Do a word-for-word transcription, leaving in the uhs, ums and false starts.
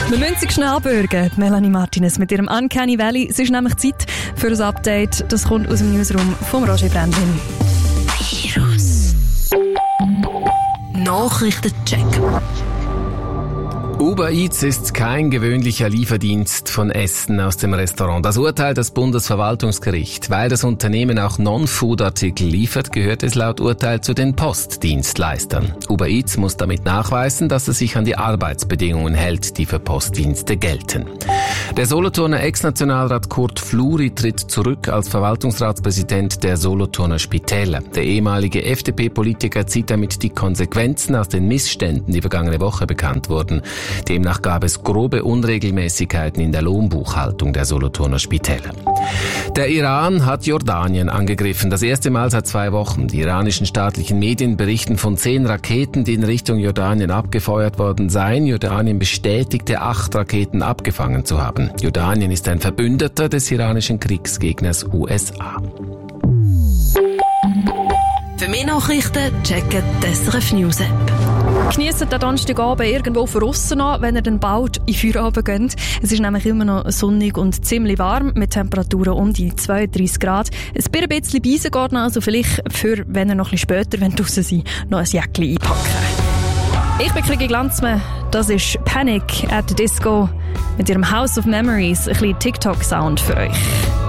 Wir müssen sich schnell abwürgen. Melanie Martinez mit ihrem Uncanny Valley. Es ist nämlich Zeit für ein Update. Das kommt aus dem Newsroom von Roger Brändlin. Virus. Nachrichtencheck. Uber Eats ist kein gewöhnlicher Lieferdienst von Essen aus dem Restaurant. Das urteilt das Bundesverwaltungsgericht. Weil das Unternehmen auch Non-Food-Artikel liefert, gehört es laut Urteil zu den Postdienstleistern. Uber Eats muss damit nachweisen, dass es sich an die Arbeitsbedingungen hält, die für Postdienste gelten. Der Solothurner Ex-Nationalrat Kurt Fluri tritt zurück als Verwaltungsratspräsident der Solothurner Spitäler. Der ehemalige F D P-Politiker zieht damit die Konsequenzen aus den Missständen, die vergangene Woche bekannt wurden. Demnach gab es grobe Unregelmäßigkeiten in der Lohnbuchhaltung der Solothurner Spitäler. Der Iran hat Jordanien angegriffen, das erste Mal seit zwei Wochen. Die iranischen staatlichen Medien berichten von zehn Raketen, die in Richtung Jordanien abgefeuert worden seien. Jordanien bestätigte, acht Raketen abgefangen zu haben. Jordanien ist ein Verbündeter des iranischen Kriegsgegners U S A. Für mehr Nachrichten checken die S R F News App. Geniessen den Donnerstagabend irgendwo von aussen an, wenn ihr dann bald in Feierabend geht. Es ist nämlich immer noch sonnig und ziemlich warm, mit Temperaturen um die zweiunddreissig Grad. Ein bisschen Beise geht noch, also vielleicht für, wenn ihr noch ein bisschen später wenn draussen seid, noch ein Jäckchen einpacken. Ich bin Krigi Glanzmann, das ist Panic at the Disco mit ihrem House of Memories, ein bisschen TikTok-Sound für euch.